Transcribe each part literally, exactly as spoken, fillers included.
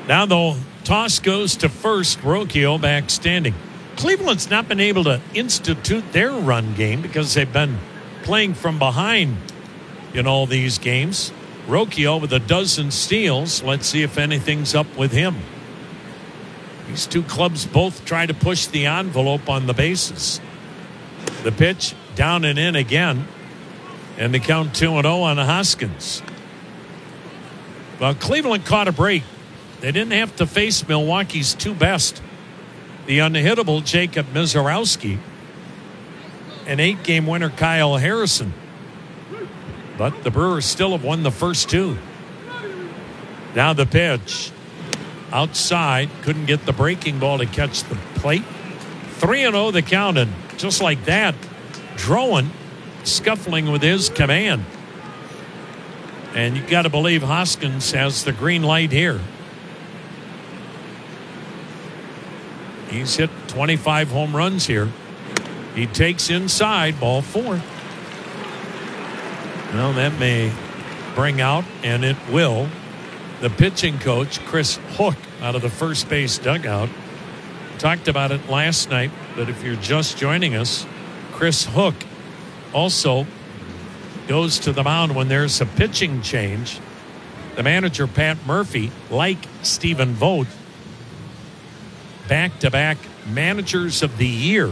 Now the toss goes to first. Rocchio back standing. Cleveland's not been able to institute their run game because they've been playing from behind in all these games. Rocchio with a dozen steals. Let's see if anything's up with him. These two clubs both try to push the envelope on the bases. The pitch down and in again. And the count two and oh on Hoskins. Well, Cleveland caught a break. They didn't have to face Milwaukee's two best. The unhittable Jacob Misiorowski. An eight-game winner Kyle Harrison. But the Brewers still have won the first two. Now the pitch. Outside. Couldn't get the breaking ball to catch the plate. three and oh the count. And just like that, Drowan scuffling with his command. And you got to believe Hoskins has the green light here. He's hit twenty-five home runs here. He takes inside, ball four. Well, that may bring out, and it will, the pitching coach, Chris Hook, out of the first base dugout. Talked about it last night, but if you're just joining us, Chris Hook also goes to the mound when there's a pitching change. The manager, Pat Murphy, like Stephen Vogt, back-to-back managers of the year.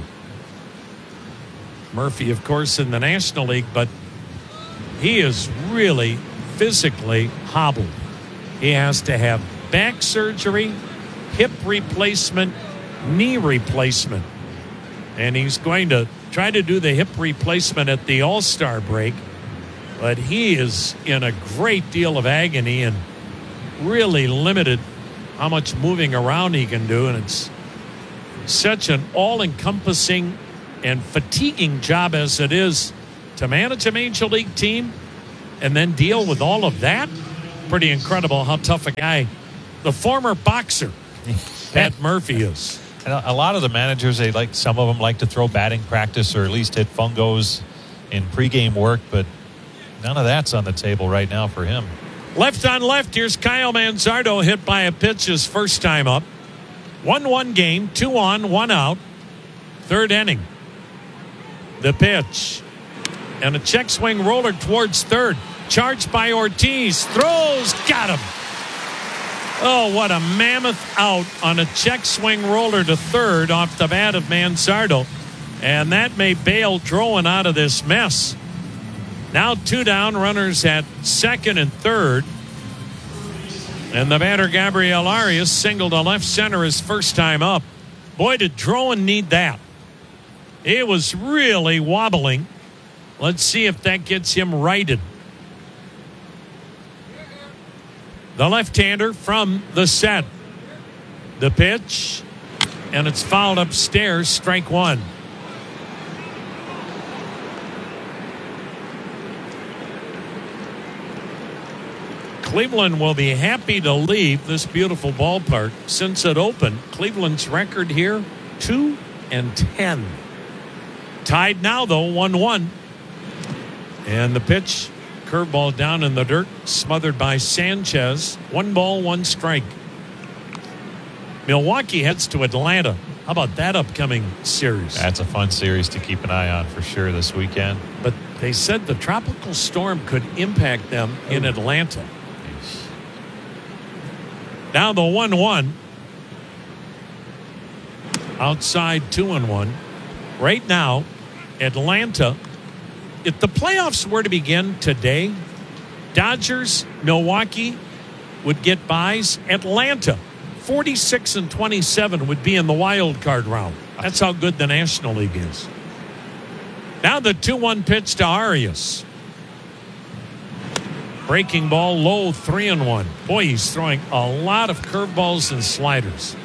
Murphy, of course, in the National League, but he is really physically hobbled. He has to have back surgery, hip replacement, knee replacement. And he's going to try to do the hip replacement at the All-Star break. But he is in a great deal of agony and really limited how much moving around he can do. And it's such an all-encompassing and fatiguing job as it is to manage a major league team and then deal with all of that. Pretty incredible how tough a guy the former boxer Pat Murphy is. And a lot of the managers, they like, some of them like to throw batting practice or at least hit fungos in pregame work, but none of that's on the table right now for him. Left on left, here's Kyle Manzardo, hit by a pitch his first time up. one one game, two on, one out. Third inning. The pitch. And a check swing roller towards third. Charged by Ortiz. Throws. Got him. Oh, what a mammoth out on a check swing roller to third off the bat of Manzardo. And that may bail Drowan out of this mess. Now two down, runners at second and third. And the batter, Gabriel Arias, singled to left center his first time up. Boy, did Drowan need that. It was really wobbling. Let's see if that gets him righted. The left-hander from the set. The pitch. And it's fouled upstairs, strike one. Cleveland will be happy to leave this beautiful ballpark. Since it opened, Cleveland's record here, two and ten. Tied now, though, one one. And the pitch, curveball down in the dirt, smothered by Sanchez. One ball, one strike. Milwaukee heads to Atlanta. How about that upcoming series? That's a fun series to keep an eye on for sure this weekend. But they said the tropical storm could impact them in Atlanta. Now the one one. Outside two and one. Right now, Atlanta, if the playoffs were to begin today, Dodgers, Milwaukee would get byes. Atlanta, forty-six and twenty-seven, would be in the wild card round. That's how good the National League is. Now the two one pitch to Arias. Breaking ball low, three and one. Boy, he's throwing a lot of curveballs and sliders.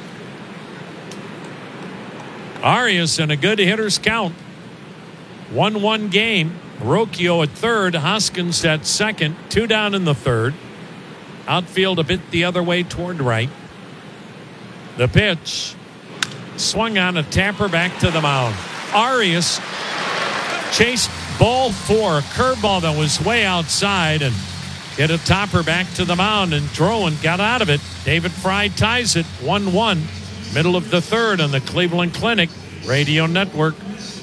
Arias in a good hitter's count. one one game. Rocchio at third. Hoskins at second. Two down in the third. Outfield a bit the other way toward right. The pitch. Swung on a tapper back to the mound. Arias chased ball four. A curveball that was way outside, and hit a topper back to the mound, and Drowan got out of it. David Fry ties it one one. Middle of the third on the Cleveland Clinic Radio Network.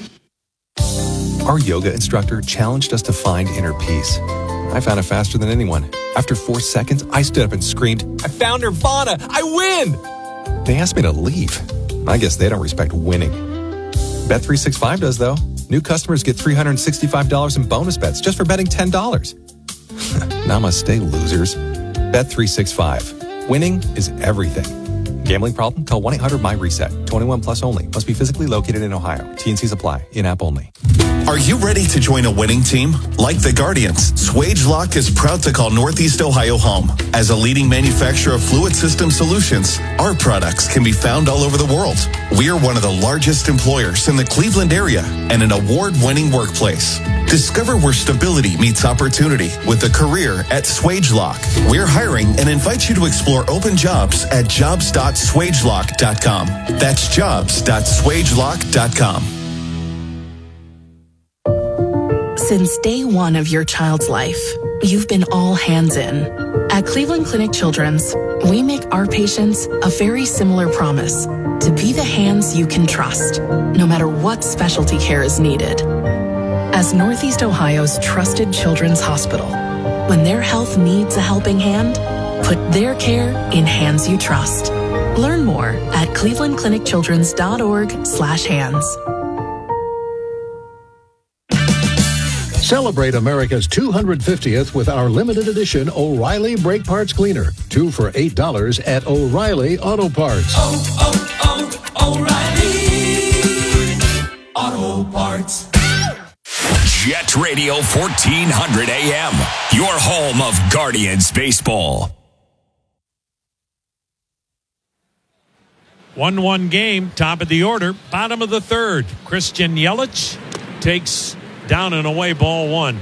Our yoga instructor challenged us to find inner peace. I found it faster than anyone. After four seconds, I stood up and screamed, "I found Nirvana! I win!" They asked me to leave. I guess they don't respect winning. Bet three sixty-five does, though. New customers get three hundred sixty-five dollars in bonus bets just for betting ten dollars. Namaste, losers. Bet three sixty-five. Winning is everything. Gambling problem? Call one eight hundred my reset. twenty-one plus only. Must be physically located in Ohio. T N Cs apply. In-app only. Are you ready to join a winning team? Like the Guardians, Swagelok is proud to call Northeast Ohio home. As a leading manufacturer of fluid system solutions, our products can be found all over the world. We are one of the largest employers in the Cleveland area and an award-winning workplace. Discover where stability meets opportunity with a career at Swagelok. We're hiring and invite you to explore open jobs at jobs dot swagelok dot com. That's jobs dot swagelok dot com. Since day one of your child's life, you've been all hands in. At Cleveland Clinic Children's, we make our patients a very similar promise to be the hands you can trust, no matter what specialty care is needed. As Northeast Ohio's trusted children's hospital, when their health needs a helping hand, put their care in hands you trust. Learn more at cleveland clinic children's dot org slash hands. Celebrate America's two hundred fiftieth with our limited edition O'Reilly Brake Parts Cleaner. Two for eight dollars at O'Reilly Auto Parts. Oh, oh, oh, O'Reilly Auto Parts. Jet Radio fourteen hundred A M, your home of Guardians baseball. one one game, top of the order, bottom of the third. Christian Yelich takes down and away ball one.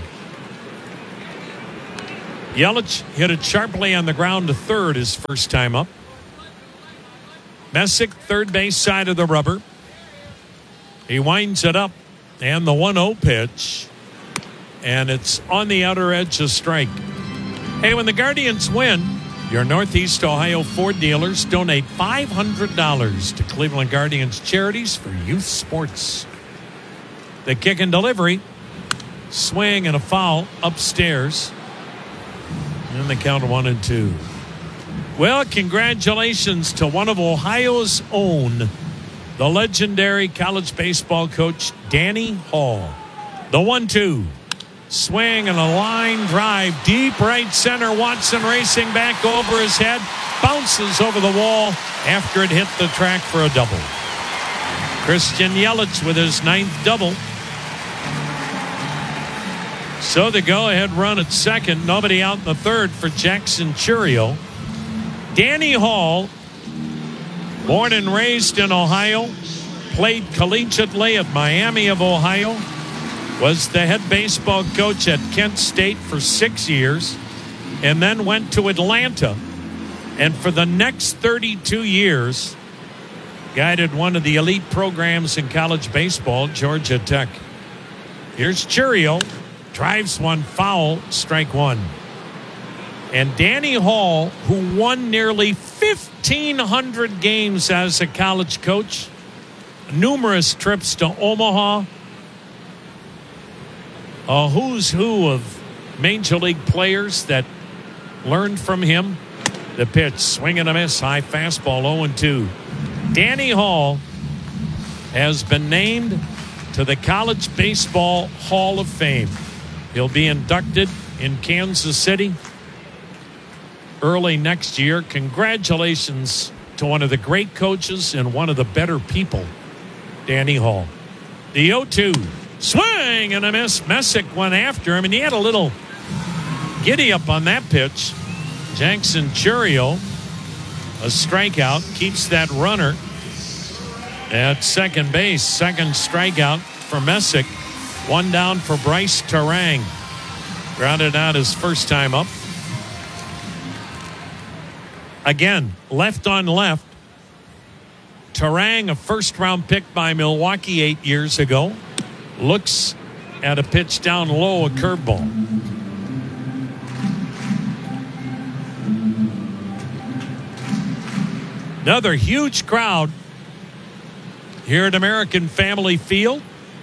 Yelich hit it sharply on the ground to third his first time up. Messick, third base side of the rubber. He winds it up, and the one oh pitch, and it's on the outer edge of strike. Hey, when the Guardians win, your Northeast Ohio Ford dealers donate five hundred dollars to Cleveland Guardians charities for youth sports. The kick and delivery, swing and a foul upstairs. And the count of one and two. Well, congratulations to one of Ohio's own, the legendary college baseball coach, Danny Hall. The one two. Swing and a line drive. Deep right center. Watson racing back over his head. Bounces over the wall after it hit the track for a double. Christian Yelich with his ninth double. So the go-ahead run at second. Nobody out in the third for Jackson Chourio. Danny Hall, born and raised in Ohio, played collegiately at Miami of Ohio, was the head baseball coach at Kent State for six years, and then went to Atlanta. And for the next thirty-two years, guided one of the elite programs in college baseball, Georgia Tech. Here's Chourio. Drives one foul, strike one. And Danny Hall, who won nearly fifteen hundred games as a college coach, numerous trips to Omaha, a who's who of major league players that learned from him. The pitch, swing and a miss, high fastball, oh and two. Danny Hall has been named to the College Baseball Hall of Fame. He'll be inducted in Kansas City early next year. Congratulations to one of the great coaches and one of the better people, Danny Hall. The oh two. Swing and a miss. Messick went after him, and he had a little giddy up on that pitch. Jackson Chourio, a strikeout, keeps that runner at second base. Second strikeout for Messick. One down for Bryce Turang. Grounded out his first time up. Again, left on left. Turang, a first-round pick by Milwaukee eight years ago, looks at a pitch down low, a curveball. Another huge crowd here at American Family Field.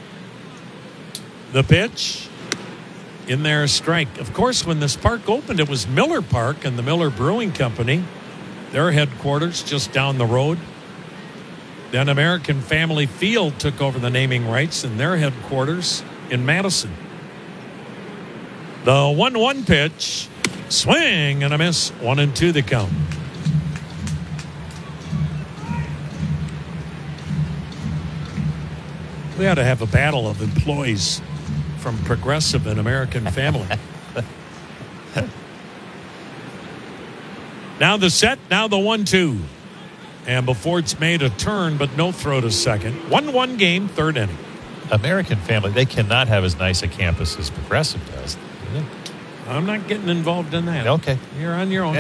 The pitch in their strike. Of course, when this park opened, it was Miller Park and the Miller Brewing Company, their headquarters just down the road. Then American Family Field took over the naming rights and their headquarters in Madison. The one one pitch, swing and a miss, one and two the count. We ought to have a battle of employees from Progressive and American Family. Now the set, now the one two. And before it's made a turn, but no throw to second. one one game, third inning. American Family, they cannot have as nice a campus as Progressive does. Yeah. I'm not getting involved in that. Okay. You're on your own.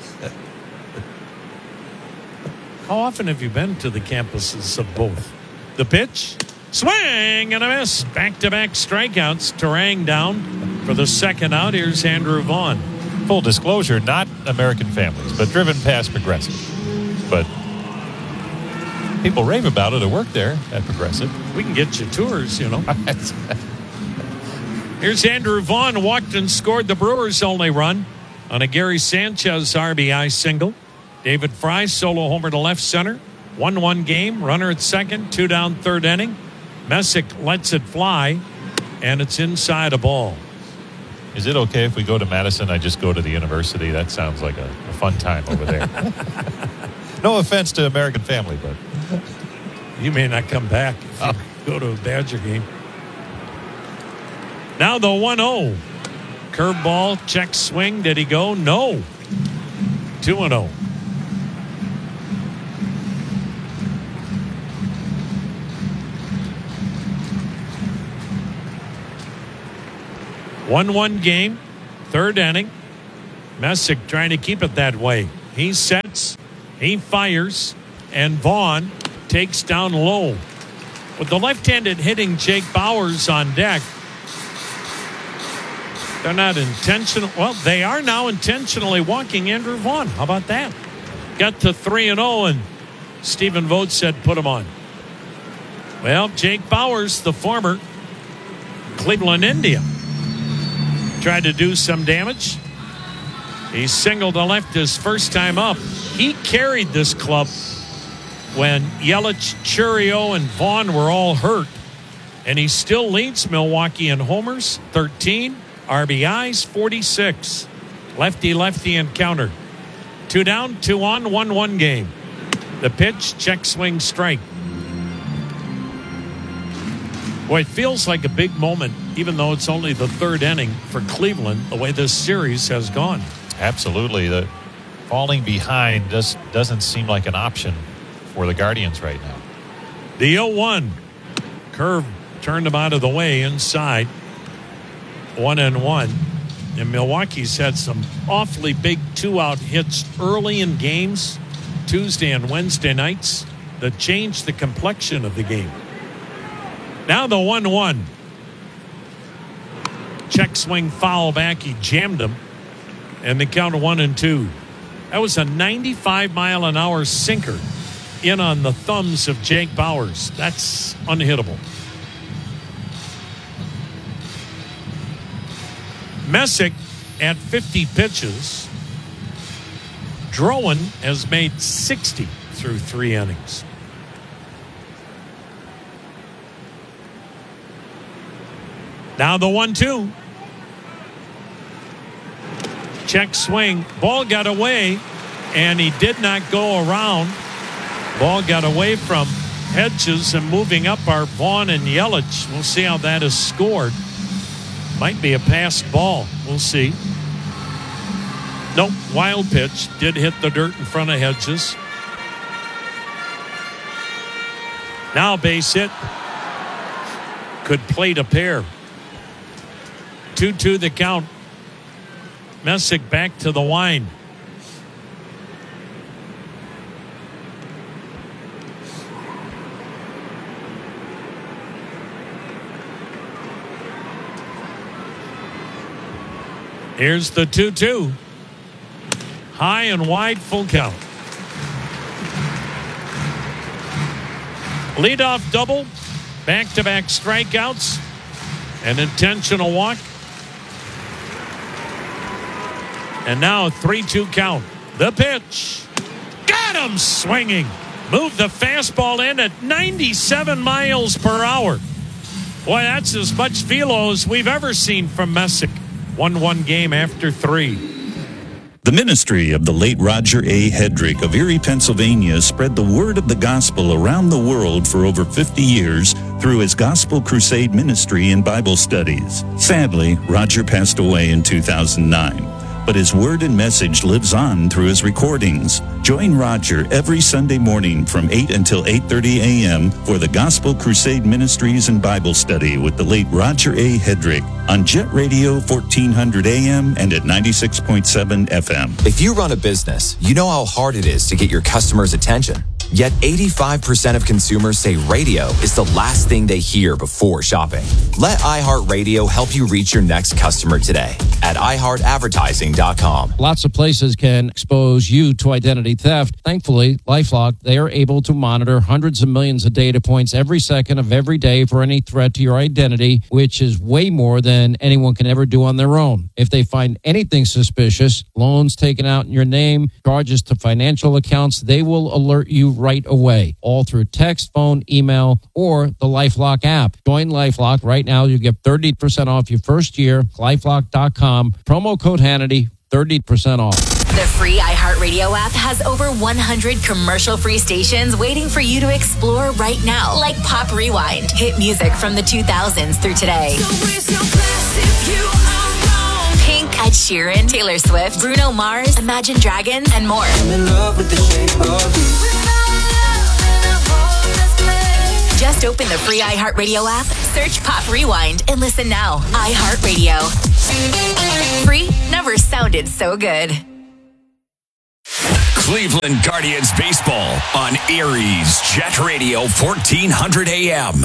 How often have you been to the campuses of both? The pitch, swing and a miss. Back-to-back strikeouts. Turang down for the second out. Here's Andrew Vaughn. Full disclosure, not American Families, but driven past Progressive. But people rave about it at work there at Progressive. We can get you tours, you know. Here's Andrew Vaughn, walked and scored the Brewers' only run on a Gary Sanchez R B I single. David Fry, solo homer to left center. one one game, runner at second, two down third inning. Messick lets it fly, and it's inside a ball. Is it okay if we go to Madison? I just go to the university. That sounds like a, a fun time over there. No offense to American Family, but you may not come back if you oh. go to a Badger game. Now the one oh. Curveball, check swing. Did he go? No. two and oh. one one game, third inning. Messick trying to keep it that way. He sets, he fires, and Vaughn takes down low. With the left-handed hitting Jake Bauers on deck, they're not intentional. Well, they are now intentionally walking Andrew Vaughn. How about that? Got to three and oh, and Stephen Vogt said put him on. Well, Jake Bauers, the former Cleveland Indian, tried to do some damage. He singled to left his first time up. He carried this club when Yelich, Churio, and Vaughn were all hurt. And he still leads Milwaukee in homers, thirteen, R B Is, forty-six. Lefty-lefty encounter. Two down, two on, one one game. The pitch, check swing strike. Boy, it feels like a big moment, even though it's only the third inning for Cleveland, the way this series has gone. Absolutely. The falling behind just doesn't seem like an option for the Guardians right now. The oh one. Curve turned him out of the way inside. One and one. And Milwaukee's had some awfully big two-out hits early in games, Tuesday and Wednesday nights, that changed the complexion of the game. Now the one one. Check swing foul back. He jammed him. And the count of one and two. That was a ninety-five mile an hour sinker in on the thumbs of Jake Bauers. That's unhittable. Messick at fifty pitches. Drowan has made sixty through three innings. Now the one two. Check swing. Ball got away, and he did not go around. Ball got away from Hedges, and moving up are Vaughn and Yelich. We'll see how that is scored. Might be a passed ball. We'll see. Nope, wild pitch. Did hit the dirt in front of Hedges. Now base hit. Could plate a pair. two two the count. Messick back to the line. Here's the two two. High and wide, full count. Leadoff double, back-to-back strikeouts, an intentional walk. And now a three two count. The pitch. Got him swinging. Moved the fastball in at ninety-seven miles per hour. Boy, that's as much velo as we've ever seen from Messick. one one game after three. The ministry of the late Roger A. Hedrick of Erie, Pennsylvania spread the word of the gospel around the world for over fifty years through his Gospel Crusade ministry and Bible studies. Sadly, Roger passed away in two thousand nine. But his word and message lives on through his recordings. Join Roger every Sunday morning from eight until eight thirty a.m. for the Gospel Crusade Ministries and Bible Study with the late Roger A. Hedrick on Jet Radio fourteen hundred A M and at ninety-six point seven F M. If you run a business, you know how hard it is to get your customers' attention. Yet eighty-five percent of consumers say radio is the last thing they hear before shopping. Let iHeartRadio help you reach your next customer today at i heart advertising dot com. Lots of places can expose you to identity theft. Thankfully, LifeLock, they are able to monitor hundreds of millions of data points every second of every day for any threat to your identity, which is way more than anyone can ever do on their own. If they find anything suspicious, loans taken out in your name, charges to financial accounts, they will alert you right away, all through text, phone, email, or the LifeLock app. Join LifeLock right now. You get thirty percent off your first year. lifelock dot com. Promo code Hannity, thirty percent off. The free iHeartRadio app has over one hundred commercial-free stations waiting for you to explore right now, like Pop Rewind, hit music from the two thousands through today. So raise your glass if you are wrong. Pink, Ed Sheeran, Taylor Swift, Bruno Mars, Imagine Dragons, and more. I'm in love with the shape of you. Just open the free iHeartRadio app, search Pop Rewind, and listen now. iHeartRadio. Free never sounded so good. Cleveland Guardians baseball on Erie's Jet Radio fourteen hundred A M.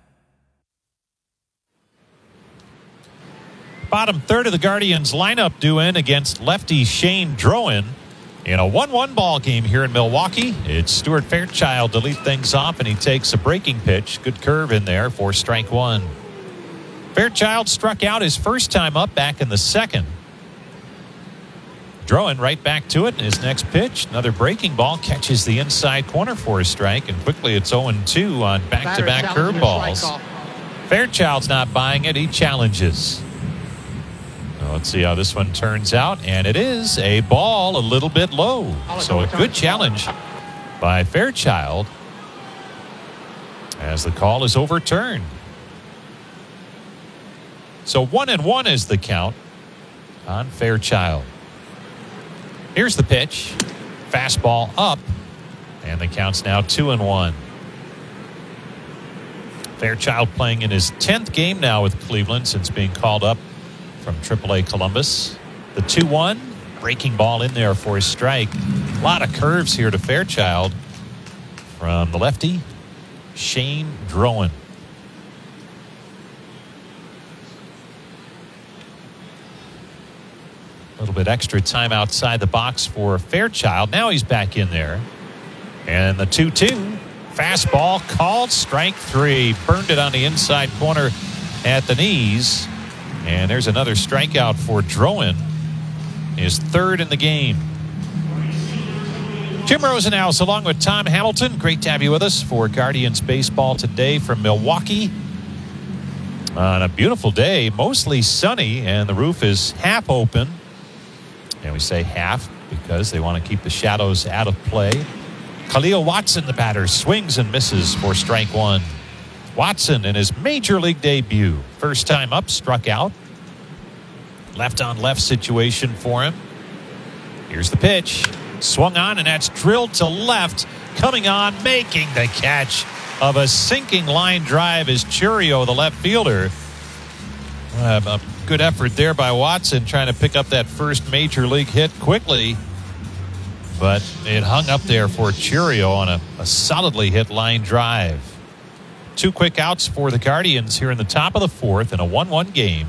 Bottom third of the Guardians lineup due in against lefty Shane Drowan in a one one ball game here in Milwaukee. It's Stuart Fairchild to lead things off, and he takes a breaking pitch. Good curve in there for strike one. Fairchild struck out his first time up back in the second. Drowan right back to it in his next pitch. Another breaking ball catches the inside corner for a strike, and quickly it's oh and two on back-to-back curveballs. Fairchild's not buying it. He challenges. Well, let's see how this one turns out, and it is a ball a little bit low. So a good challenge by Fairchild as the call is overturned. So one and one is the count on Fairchild. Here's the pitch. Fastball up, and the count's now two and one. Fairchild playing in his tenth game now with Cleveland since being called up from triple A Columbus. The two one, breaking ball in there for a strike. A lot of curves here to Fairchild from the lefty, Shane Drowan. A little bit extra time outside the box for Fairchild. Now he's back in there. And the two two, fastball called strike three. Burned it on the inside corner at the knees. And there's another strikeout for Drowan. His third in the game. Jim Rosenhaus along with Tom Hamilton. Great to have you with us for Guardians baseball today from Milwaukee. On a beautiful day, mostly sunny, and the roof is half open. And we say half because they want to keep the shadows out of play. Khalil Watson, the batter, swings and misses for strike one. Watson in his major league debut. First time up, struck out. Left on left situation for him. Here's the pitch. Swung on, and that's drilled to left. Coming on, making the catch of a sinking line drive is Churio, the left fielder. Uh, a good effort there by Watson trying to pick up that first major league hit quickly. But it hung up there for Churio on a, a solidly hit line drive. Two quick outs for the Guardians here in the top of the fourth in a one one game.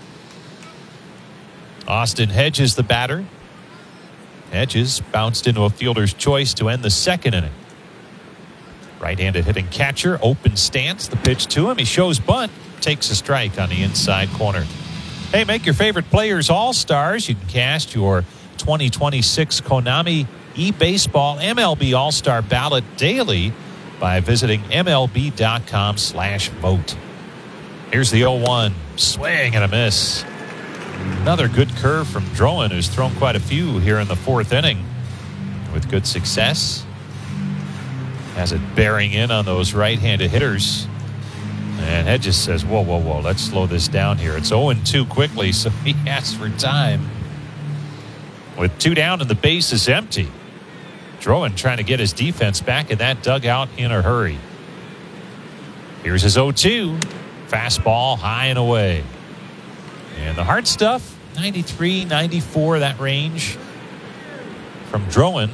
Austin Hedges, the batter. Hedges bounced into a fielder's choice to end the second inning. Right-handed hitting catcher, open stance, the pitch to him. He shows bunt, takes a strike on the inside corner. Hey, make your favorite players all-stars. You can cast your twenty twenty-six Konami eBaseball M L B All-Star ballot daily by visiting M L B dot com slash vote. Here's the oh one. Swing and a miss. Another good curve from Drowan, who's thrown quite a few here in the fourth inning with good success. Has it bearing in on those right-handed hitters. And Hedges says, whoa, whoa, whoa, let's slow this down here. It's oh and two quickly, so he asks for time. With two down and the base is empty. Drowan trying to get his defense back in that dugout in a hurry. Here's his oh two. Fastball high and away. And the hard stuff, ninety-three, ninety-four, that range from Drowan.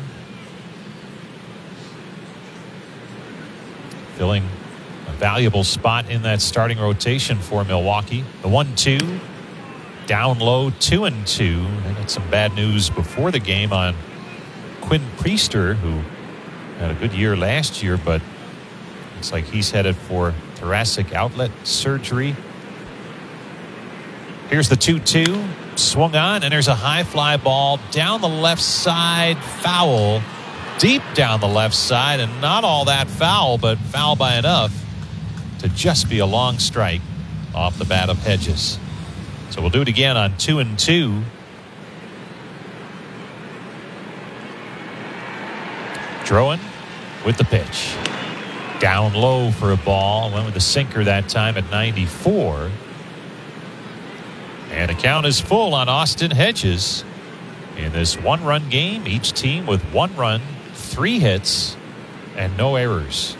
Filling a valuable spot in that starting rotation for Milwaukee. The one two, down low, two and two. They got some bad news before the game on Quinn Priester, who had a good year last year, but looks like he's headed for thoracic outlet surgery. Here's the two two, swung on, and there's a high fly ball down the left side, foul. Deep down the left side, and not all that foul, but foul by enough to just be a long strike off the bat of Hedges. So we'll do it again on two and two. Drowan with the pitch. Down low for a ball. Went with the sinker that time at ninety-four. And the count is full on Austin Hedges. In this one-run game, each team with one run, three hits, and no errors.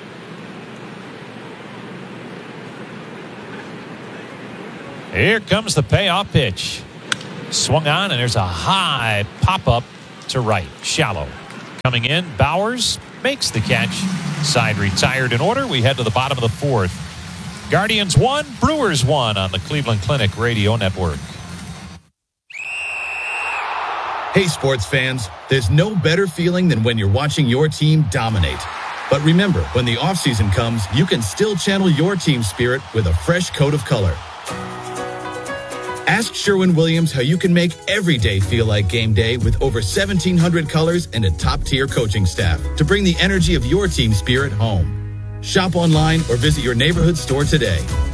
Here comes the payoff pitch. Swung on, and there's a high pop-up to right. Shallow. Coming in, Bowers makes the catch. Side retired in order. We head to the bottom of the fourth. Guardians one, Brewers one on the Cleveland Clinic Radio Network. Hey, sports fans, there's no better feeling than when you're watching your team dominate. But remember, when the offseason comes, you can still channel your team spirit with a fresh coat of color. Ask Sherwin-Williams how you can make every day feel like game day with over seventeen hundred colors and a top-tier coaching staff to bring the energy of your team spirit home. Shop online or visit your neighborhood store today.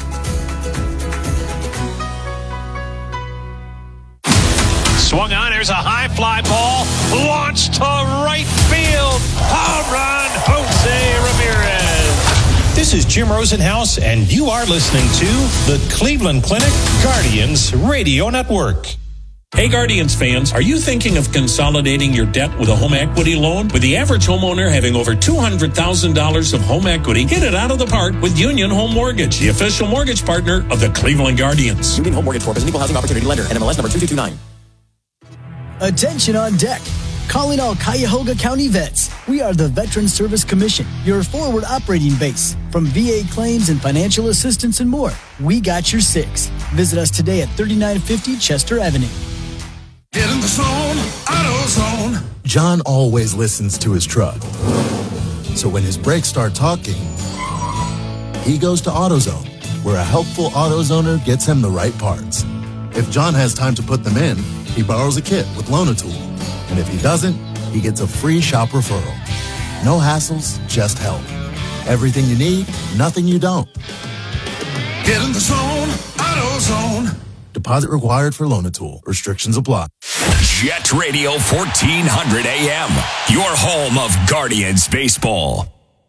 Swung on, there's a high fly ball, launched to right field. Home run, Jose Ramirez. This is Jim Rosenhaus, and you are listening to the Cleveland Clinic Guardians Radio Network. Hey Guardians fans, are you thinking of consolidating your debt with a home equity loan? With the average homeowner having over two hundred thousand dollars of home equity, hit it out of the park with Union Home Mortgage, the official mortgage partner of the Cleveland Guardians. Union Home Mortgage Corp is an equal housing opportunity lender, N M L S number two two two nine. Attention on deck. Calling all Cuyahoga County vets. We are the Veteran Service Commission, your forward operating base. From V A claims and financial assistance and more, we got your six. Visit us today at thirty-nine fifty Chester Avenue. Get in the zone, AutoZone. John always listens to his truck. So when his brakes start talking, he goes to AutoZone, where a helpful AutoZoner gets him the right parts. If John has time to put them in, he borrows a kit with Loan-A-Tool. And if he doesn't, he gets a free shop referral. No hassles, just help. Everything you need, nothing you don't. Get in the zone, AutoZone. Deposit required for Loan-A-Tool. Restrictions apply. Jet Radio fourteen hundred A M, your home of Guardians baseball.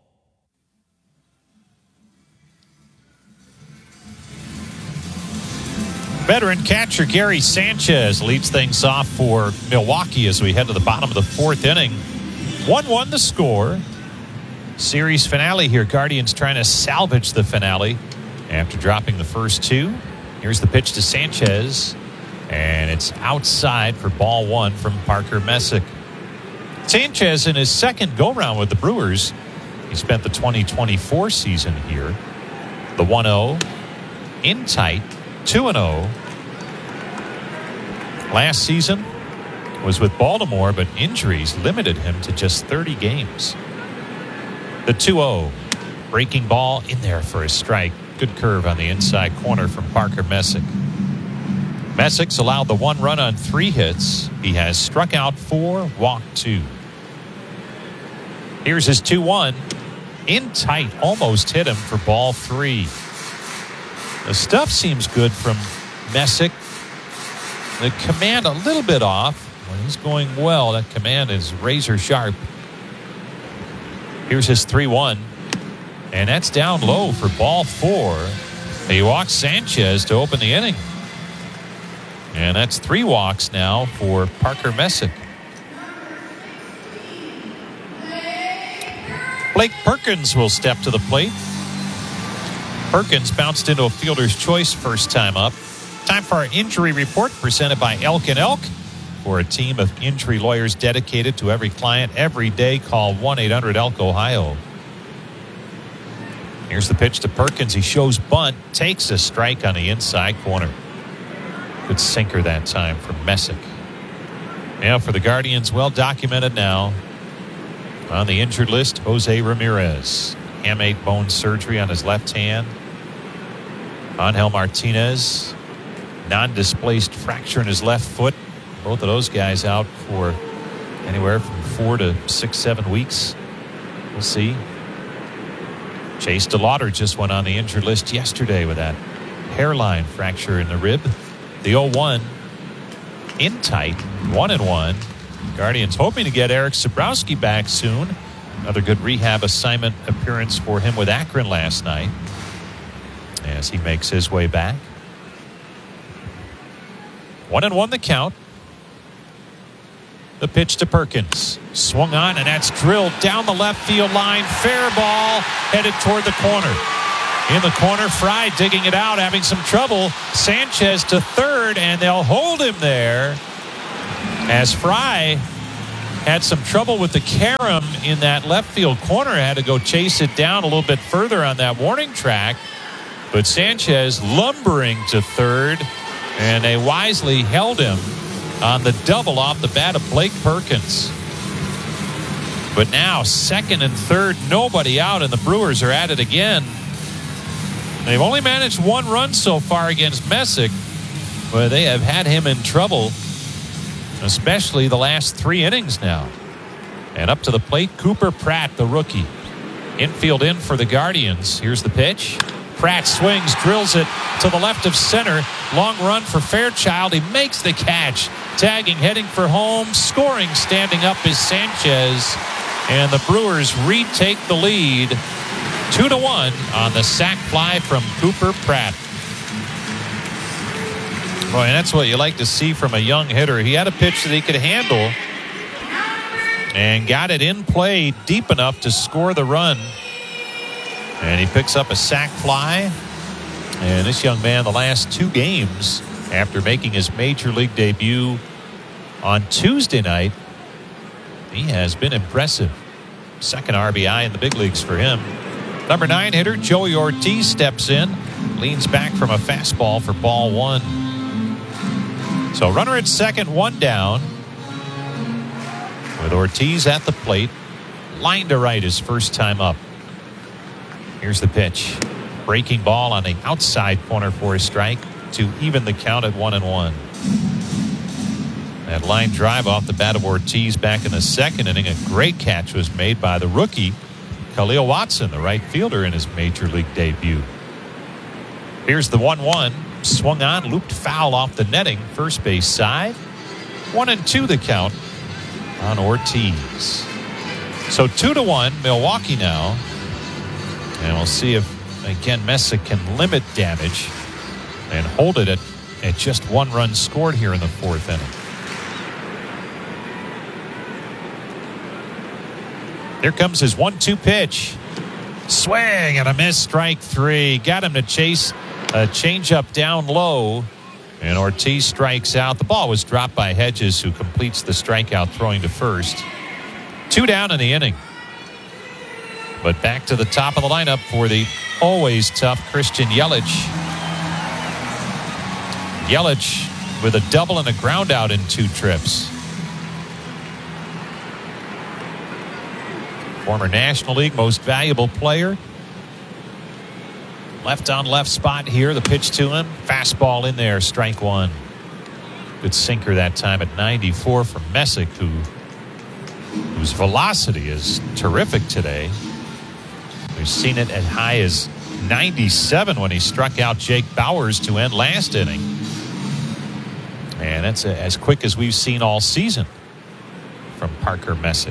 Veteran catcher Gary Sanchez leads things off for Milwaukee as we head to the bottom of the fourth inning. one one the score. Series finale here. Guardians trying to salvage the finale after dropping the first two. Here's the pitch to Sanchez, and it's outside for ball one from Parker Messick. Sanchez in his second go-round with the Brewers. He spent the twenty twenty-four season here. The one oh in tight, two and oh. Last season was with Baltimore, but injuries limited him to just thirty games. The two oh. Breaking ball in there for a strike. Good curve on the inside corner from Parker Messick. Messick's allowed the one run on three hits. He has struck out four, walked two. Here's his two one. In tight, almost hit him for ball three. The stuff seems good from Messick. The command a little bit off. When he's going well, that command is razor sharp. Here's his three one. And that's down low for ball four. He walks Sanchez to open the inning. And that's three walks now for Parker Messick. Blake Perkins will step to the plate. Perkins bounced into a fielder's choice first time up. Time for our injury report presented by Elk and Elk. For a team of injury lawyers dedicated to every client every day, call one eight hundred elk ohio. Here's the pitch to Perkins. He shows bunt, takes a strike on the inside corner. Good sinker that time from Messick. Now for the Guardians, well documented now. On the injured list, Jose Ramirez. Hamate bone surgery on his left hand. Angel Martinez, non-displaced fracture in his left foot. Both of those guys out for anywhere from four to six, seven weeks. We'll see. Chase DeLauder just went on the injured list yesterday with that hairline fracture in the rib. The oh one in tight, one and one. Guardians hoping to get Eric Sabrowski back soon. Another good rehab assignment appearance for him with Akron last night as he makes his way back. One and one the count. The pitch to Perkins. Swung on, and that's drilled down the left field line. Fair ball headed toward the corner. In the corner, Fry digging it out, having some trouble. Sanchez to third, and they'll hold him there as Fry had some trouble with the carom in that left field corner. Had to go chase it down a little bit further on that warning track. But Sanchez lumbering to third, and they wisely held him on the double off the bat of Blake Perkins. But now second and third, nobody out, and the Brewers are at it again. They've only managed one run so far against Messick, but they have had him in trouble, especially the last three innings now. And up to the plate, Cooper Pratt, the rookie. Infield in for the Guardians. Here's the pitch. Pratt swings, drills it to the left of center. Long run for Fairchild. He makes the catch. Tagging, heading for home. Scoring, standing up is Sanchez. And the Brewers retake the lead. Two to one on the sac fly from Cooper Pratt. Boy, and that's what you like to see from a young hitter. He had a pitch that he could handle and got it in play deep enough to score the run. And he picks up a sac fly. And this young man, the last two games, after making his major league debut on Tuesday night, he has been impressive. Second R B I in the big leagues for him. Number nine hitter Joey Ortiz steps in, leans back from a fastball for ball one. So runner at second, one down. With Ortiz at the plate, line to right his first time up. Here's the pitch. Breaking ball on the outside corner for a strike to even the count at one and one. That line drive off the bat of Ortiz back in the second inning. A great catch was made by the rookie, Khalil Watson, the right fielder in his major league debut. Here's the one one. Swung on, looped foul off the netting, first base side. One and two the count on Ortiz. So two to one, Milwaukee now. And we'll see if, again, Messick can limit damage and hold it at, at just one run scored here in the fourth inning. Here comes his one two pitch. Swing and a miss, strike three. Got him to chase a changeup down low. And Ortiz strikes out. The ball was dropped by Hedges, who completes the strikeout throwing to first. Two down in the inning. But back to the top of the lineup for the always tough Christian Yelich. Yelich with a double and a ground out in two trips. Former National League Most Valuable Player. Left on left spot here. The pitch to him. Fastball in there. Strike one. Good sinker that time at ninety-four from Messick, who whose velocity is terrific today. We've seen it as high as ninety-seven when he struck out Jake Bauers to end last inning. And that's a, as quick as we've seen all season from Parker Messick.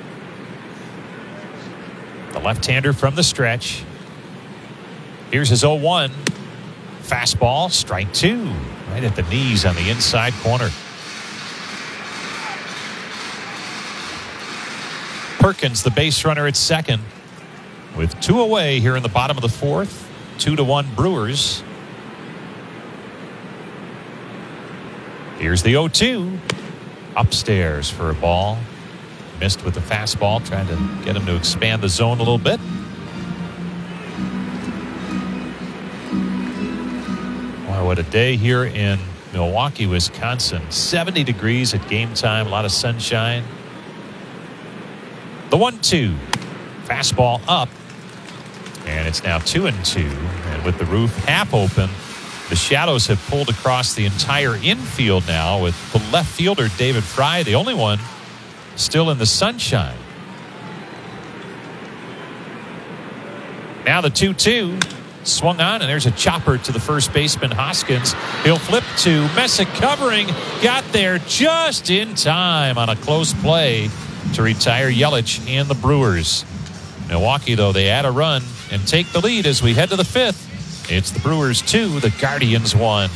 The left-hander from the stretch. Here's his oh one. Fastball, strike two. Right at the knees on the inside corner. Perkins, the base runner at second. With two away here in the bottom of the fourth. Two to one Brewers. Here's the oh two. Upstairs for a ball. Missed with the fastball. Trying to get him to expand the zone a little bit. Wow, what a day here in Milwaukee, Wisconsin. seventy degrees at game time. A lot of sunshine. The one two. Fastball up. And it's now two and two. And with the roof half open, the shadows have pulled across the entire infield now with the left fielder, David Fry, the only one still in the sunshine. Now the two two. Swung on, and there's a chopper to the first baseman, Hoskins. He'll flip to Messick covering. Got there just in time on a close play to retire Yelich and the Brewers. Milwaukee, though, they add a run and take the lead as we head to the fifth. It's the Brewers two, the Guardians one.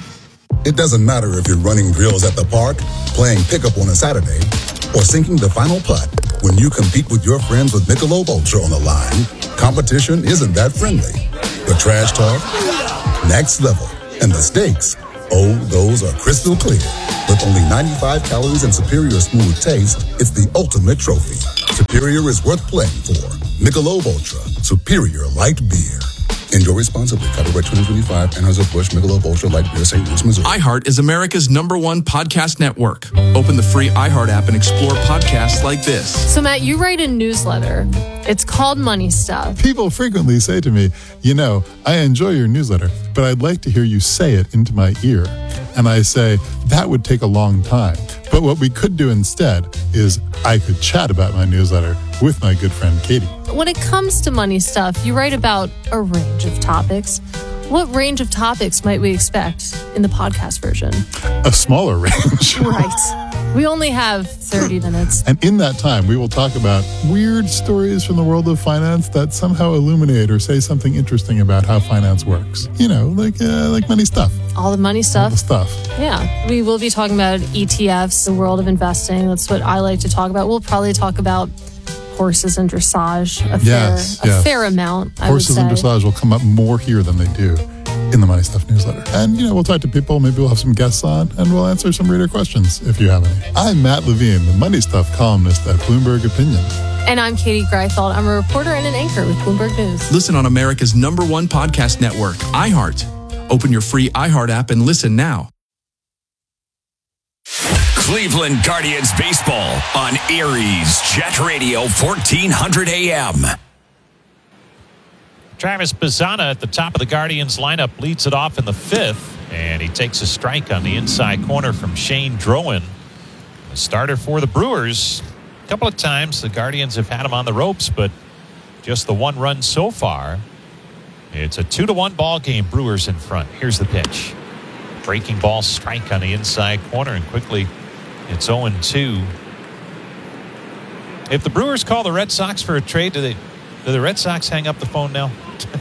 It doesn't matter if you're running drills at the park, playing pickup on a Saturday, or sinking the final putt. When you compete with your friends with Michelob Ultra on the line, competition isn't that friendly. The trash talk, next level, and the stakes, oh, those are crystal clear. With only ninety-five calories and superior smooth taste, it's the ultimate trophy. Superior is worth playing for. Michelob Ultra, superior light beer. Enjoy responsibly. Copyright twenty twenty-five, Anheuser-Busch Michelob Ultra Light Beer, Saint Louis, Missouri. iHeart is America's number one podcast network. Open the free iHeart app and explore podcasts like this. So, Matt, you write a newsletter. It's called Money Stuff. People frequently say to me, you know, I enjoy your newsletter, but I'd like to hear you say it into my ear. And I say, that would take a long time. But what we could do instead is I could chat about my newsletter with my good friend Katie. When it comes to money stuff, you write about a range of topics. What range of topics might we expect in the podcast version? A smaller range. Right. We only have thirty minutes. And in that time, we will talk about weird stories from the world of finance that somehow illuminate or say something interesting about how finance works. You know, like uh, like money stuff. All the money stuff. All the stuff. Yeah. We will be talking about E T Fs, the world of investing. That's what I like to talk about. We'll probably talk about horses and dressage a yes, fair, yes. a fair amount, I Horses would say. and dressage will come up more here than they do in the Money Stuff newsletter. And, you know, we'll talk to people. Maybe we'll have some guests on, and we'll answer some reader questions if you have any. I'm Matt Levine, the Money Stuff columnist at Bloomberg Opinion. And I'm Katie Greifeld. I'm a reporter and an anchor with Bloomberg News. Listen on America's number one podcast network, iHeart. Open your free iHeart app and listen now. Cleveland Guardians baseball on Aries Jet Radio fourteen hundred A M. Travis Bazzana at the top of the Guardians lineup leads it off in the fifth, and he takes a strike on the inside corner from Shane Drowan. The starter for the Brewers. A couple of times the Guardians have had him on the ropes, but just the one run so far. It's a two to one ball game. Brewers in front. Here's the pitch. Breaking ball strike on the inside corner, and quickly it's oh and two. If the Brewers call the Red Sox for a trade, do they do the Red Sox hang up the phone now?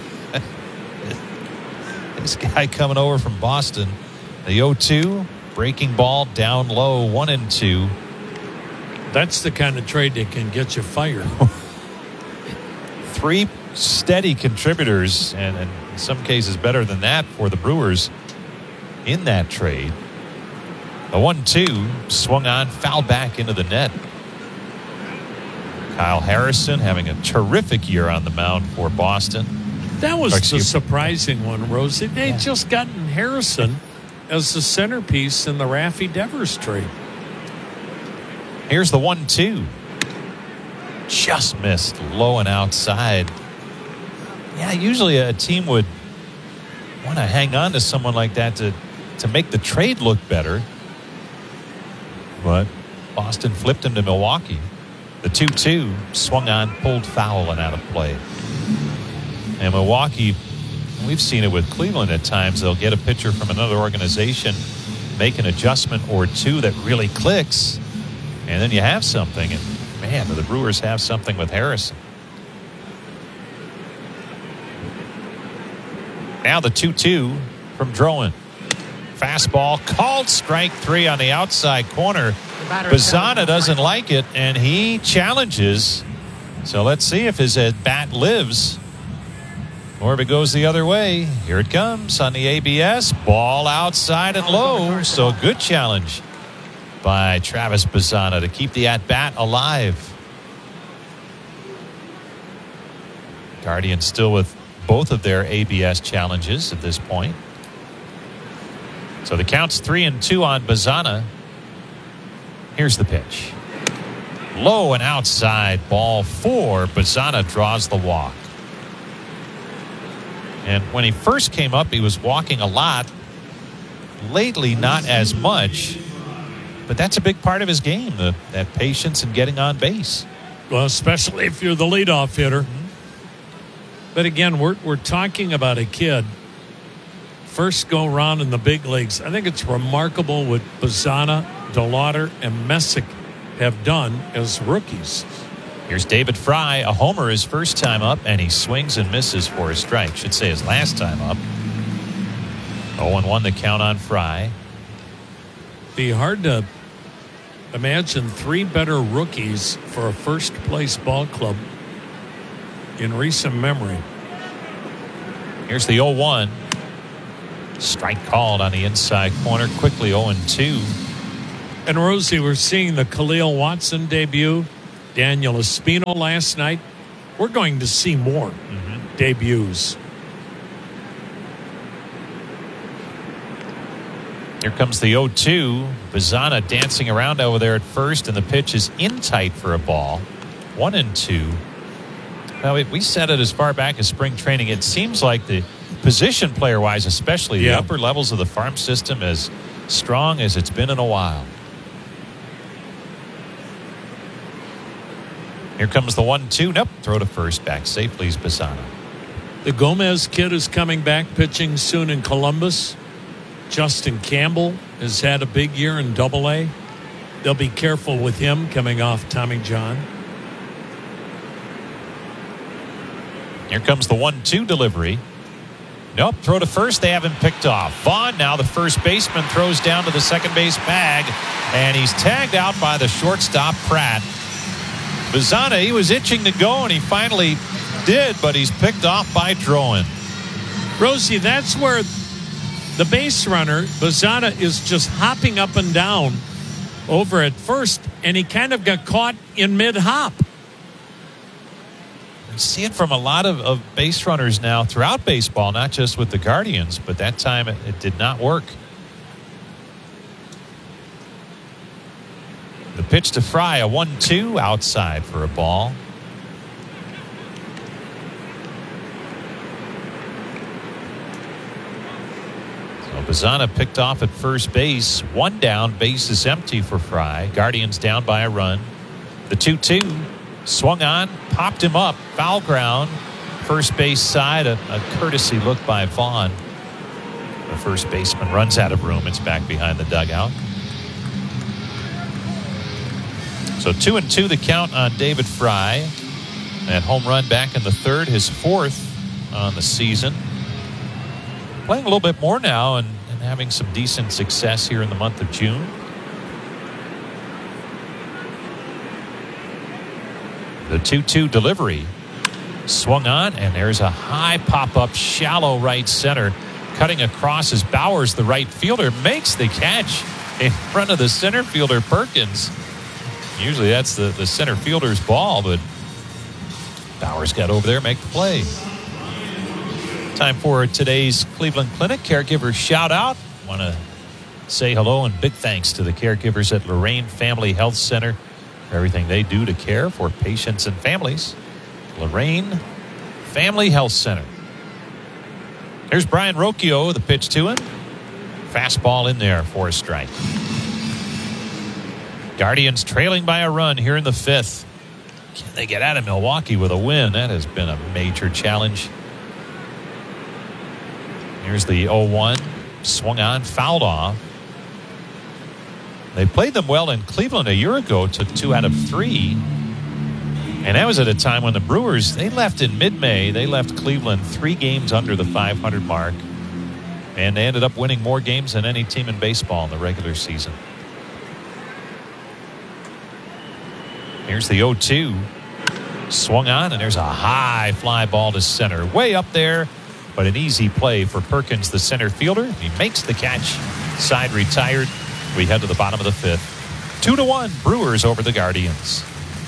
This guy coming over from Boston. The oh two, breaking ball down low, one and two. That's the kind of trade that can get you fired. Three steady contributors, and, and in some cases better than that for the Brewers in that trade. The one two swung on, foul back into the net. Kyle Harrison having a terrific year on the mound for Boston. That was Excuse the surprising one, Rosie. They Yeah. just gotten Harrison as the centerpiece in the Raffy Devers trade. Here's the one two. just missed low and outside. Yeah, usually a team would want to hang on to someone like that to, to make the trade look better. But Boston flipped him to Milwaukee. The two two swung on, pulled foul, and out of play. And Milwaukee, we've seen it with Cleveland at times. They'll get a pitcher from another organization, make an adjustment or two that really clicks, and then you have something. And man, the Brewers have something with Harrison. Now the two two from Drowan. Fastball called strike three on the outside corner. Bazzana doesn't like it, and he challenges. So let's see if his at bat lives or if it goes the other way. Here it comes on the A B S. Ball outside and low. So good challenge by Travis Bazzana to keep the at bat alive. Guardians still with both of their A B S challenges at this point. So the count's three and two on Bazzana. Here's the pitch. Low and outside, ball four. Bazzana draws the walk. And when he first came up, he was walking a lot. Lately, not as much. But that's a big part of his game, the, that patience and getting on base. Well, especially if you're the leadoff hitter. But again, we're we're talking about a kid first go round in the big leagues. I think it's remarkable what Bazzana, DeLauder, and Messick have done as rookies. Here's David Fry, a homer his first time up, and he swings and misses for a strike. Should say his last time up. oh and one the count on Fry. Be hard to imagine three better rookies for a first place ball club in recent memory. Here's the oh one. Strike called on the inside corner. Quickly oh and two. And Rosie, we're seeing the Khalil Watson debut. Daniel Espino last night. We're going to see more mm-hmm. debuts. Here comes the oh two. Bazzana dancing around over there at first, and the pitch is in tight for a ball. One and two. Now, we said it as far back as spring training. It seems like the position player-wise, especially the yep. upper levels of the farm system, as strong as it's been in a while. Here comes the one two. Nope. Throw to first. Back safely is Bazzana. The Gomez kid is coming back, pitching soon in Columbus. Justin Campbell has had a big year in Double A. They'll be careful with him coming off Tommy John. Here comes the one two delivery. Nope. Throw to first. They have him picked off. Vaughn, now the first baseman, throws down to the second base bag, and he's tagged out by the shortstop, Pratt. Bazzana, he was itching to go, and he finally did, but he's picked off by Drowan. Rosie, that's where the base runner, Bazzana, is just hopping up and down over at first, and he kind of got caught in mid-hop. We see it from a lot of, of base runners now throughout baseball, not just with the Guardians, but that time it, it did not work. The pitch to Fry, a one two outside for a ball. So Bazzana picked off at first base. One down, base is empty for Fry. Guardians down by a run. The two two swung on, popped him up, foul ground. First base side, a, a courtesy look by Vaughn. The first baseman runs out of room. It's back behind the dugout. So two and two the count on David Fry. That home run back in the third, his fourth on the season. Playing a little bit more now and, and having some decent success here in the month of June. The two two delivery. Swung on, and there's a high pop-up, shallow right center. Cutting across is Bowers, the right fielder, makes the catch in front of the center fielder, Perkins. Usually that's the, the center fielder's ball, but Bowers got over there, make the play. Time for today's Cleveland Clinic Caregiver Shout Out. Want to say hello and big thanks to the caregivers at Lorraine Family Health Center. for everything they do to care for patients and families. Lorraine Family Health Center. Here's Brian Rocchio, the pitch to him. Fastball in there for a strike. Guardians trailing by a run here in the fifth. Can they get out of Milwaukee with a win? That has been a major challenge. Here's the oh one. Swung on, fouled off. They played them well in Cleveland a year ago, took two out of three. And that was at a time when the Brewers, they left in mid-May. They left Cleveland three games under the five hundred mark. And they ended up winning more games than any team in baseball in the regular season. Here's the oh two. Swung on, and there's a high fly ball to center. Way up there, but an easy play for Perkins, the center fielder. He makes the catch. Side retired. We head to the bottom of the fifth. Two to one, Brewers over the Guardians.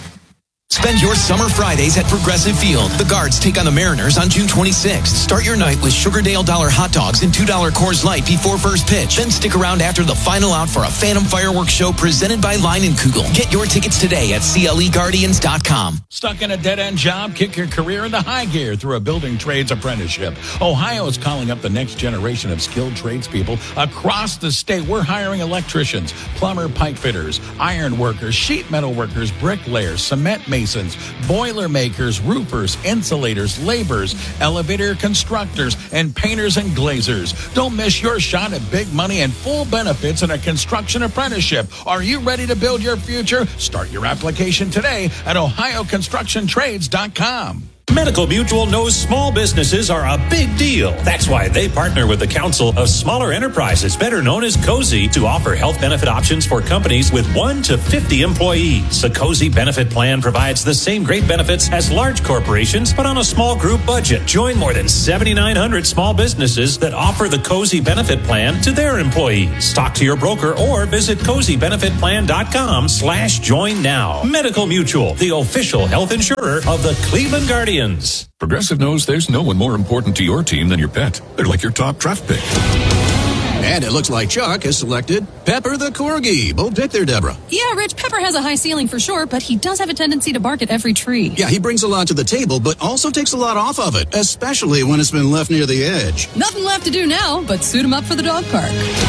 Spend your summer Fridays at Progressive Field. The Guards take on the Mariners on June twenty-sixth. Start your night with Sugardale Dollar hot dogs and two dollar Coors Light before first pitch. Then stick around after the final out for a Phantom Fireworks show presented by Line and Kugel. Get your tickets today at C L E Guardians dot com. Stuck in a dead-end job? Kick your career into high gear through a building trades apprenticeship. Ohio is calling up the next generation of skilled tradespeople across the state. We're hiring electricians, plumber, pipe fitters, iron workers, sheet metal workers, bricklayers, cement masons, boiler makers, roofers, insulators, laborers, elevator constructors, and painters and glazers. Don't miss your shot at big money and full benefits in a construction apprenticeship. Are you ready to build your future? Start your application today at ohio construction trades dot com. Medical Mutual knows small businesses are a big deal. That's why they partner with the Council of Smaller Enterprises, better known as COSI, to offer health benefit options for companies with one to fifty employees. The COSI benefit plan provides the same great benefits as large corporations, but on a small group budget. Join more than seventy-nine hundred small businesses that offer the COSI benefit plan to their employees. Talk to your broker or visit cozy benefit plan dot com slash join now. Medical Mutual, the official health insurer of the Cleveland Guardians. Progressive knows there's no one more important to your team than your pet. They're like your top draft pick. And it looks like Chuck has selected Pepper the Corgi. Bold pick there, Deborah. Yeah, Rich, Pepper has a high ceiling for sure, but he does have a tendency to bark at every tree. Yeah, he brings a lot to the table, but also takes a lot off of it, especially when it's been left near the edge. Nothing left to do now but suit him up for the dog park.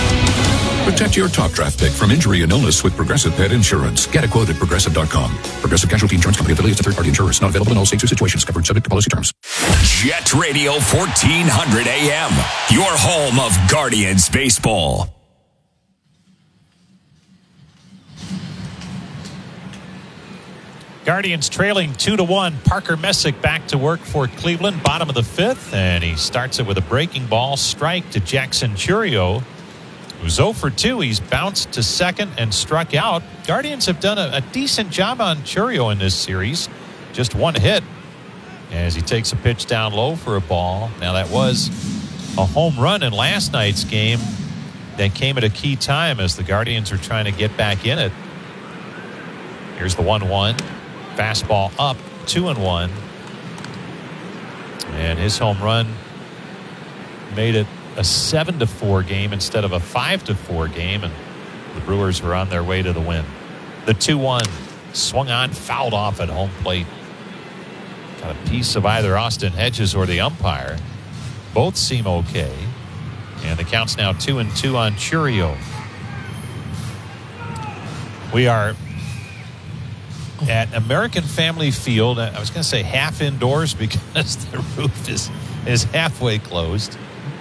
Protect your top draft pick from injury and illness with Progressive Pet Insurance. Get a quote at progressive dot com. Progressive Casualty Insurance Company affiliates to third-party insurers. Not available in all states or situations. Covered subject to policy terms. Jet Radio fourteen hundred A M. Your home of Guardians baseball. Guardians trailing two to one. Parker Messick back to work for Cleveland. Bottom of the fifth, and he starts it with a breaking ball strike to Jackson Churio, who's oh for two. He's bounced to second and struck out. Guardians have done a, a decent job on Churio in this series. Just one hit as he takes a pitch down low for a ball. Now, that was a home run in last night's game that came at a key time as the Guardians are trying to get back in it. Here's the one one. Fastball up, two and one. And his home run made it a seven to four game instead of a five to four game, and the Brewers were on their way to the win. The two one swung on, fouled off at home plate. Got a piece of either Austin Hedges or the umpire. Both seem okay, and the count's now two and two on Churio. We are at American Family Field. I was going to say half indoors because the roof is is halfway closed.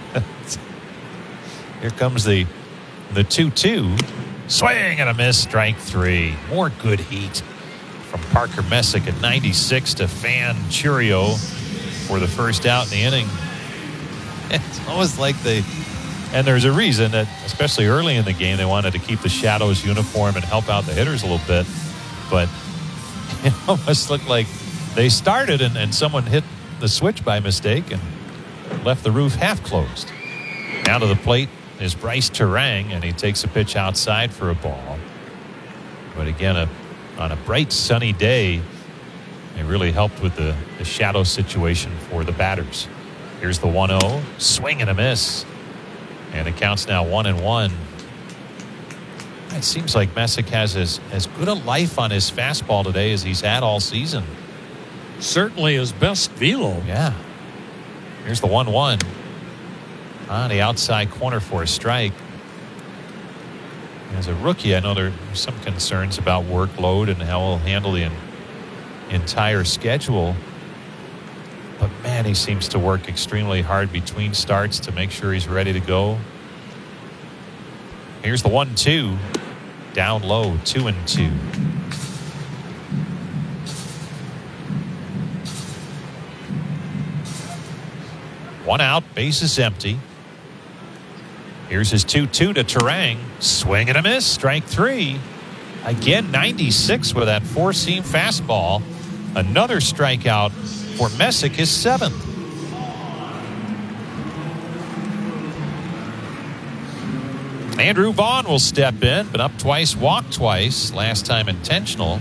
Here comes the the two two. Swing and a miss, strike three. More good heat from Parker Messick at ninety-six to fan Churio for the first out in the inning. It's almost like they, and there's a reason that, especially early in the game, they wanted to keep the Shadows uniform and help out the hitters a little bit. But it almost looked like they started and, and someone hit the switch by mistake and left the roof half closed. Now to the plate is Bryce Turang, and he takes a pitch outside for a ball. But again, a, on a bright, sunny day, it really helped with the, the shadow situation for the batters. Here's the one oh. Swing and a miss. And the count's now one and one. It seems like Messick has as, as good a life on his fastball today as he's had all season. Certainly his best velo. Yeah. Here's the one one. On the outside corner for a strike. As a rookie, I know there's some concerns about workload and how he'll handle the entire schedule. But man, he seems to work extremely hard between starts to make sure he's ready to go. Here's the one two. Down low, two and two. One out, base is empty. Here's his two two to Turang. Swing and a miss, strike three. Again, ninety-six with that four-seam fastball. Another strikeout for Messick, his seventh. Andrew Vaughn will step in, but up twice, walked twice. Last time intentional.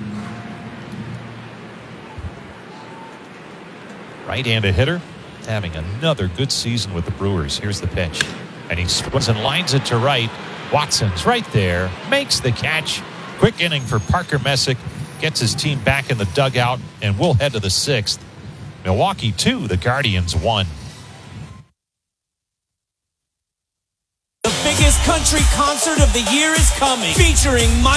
Right-handed hitter, having another good season with the Brewers. Here's the pitch. And he splits and lines it to right. Watson's right there, makes the catch. Quick inning for Parker Messick. Gets his team back in the dugout, and we'll head to the sixth. Milwaukee two, the Guardians one. The biggest country concert of the year is coming, featuring Mike